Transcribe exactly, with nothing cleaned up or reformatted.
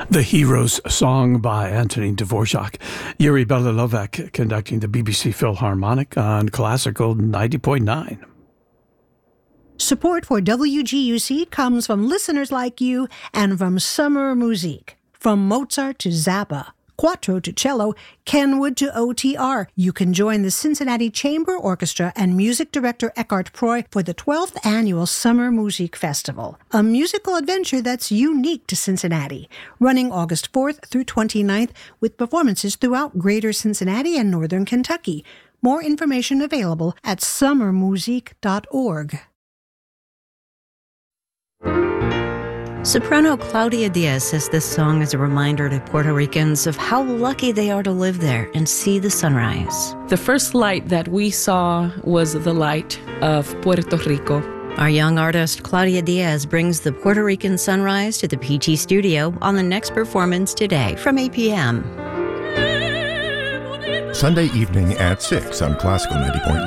The Hero's Song by Antonin Dvorak. Yuri Belolovec conducting the B B C Philharmonic on Classical ninety point nine. Support for W G U C comes from listeners like you and from Summer Musique. From Mozart to Zappa, Quattro to cello, Kenwood to O T R. You can join the Cincinnati Chamber Orchestra and music director Eckhart Proy for the twelfth Annual Summer Musique Festival, a musical adventure that's unique to Cincinnati, running August fourth through twenty-ninth with performances throughout Greater Cincinnati and Northern Kentucky. More information available at summer musique dot org. Soprano Claudia Diaz says this song is a reminder to Puerto Ricans of how lucky they are to live there and see the sunrise. The first light that we saw was the light of Puerto Rico. Our young artist Claudia Diaz brings the Puerto Rican sunrise to the Peachy Studio on the next performance today from eight p.m. Sunday evening at six on Classical ninety point nine.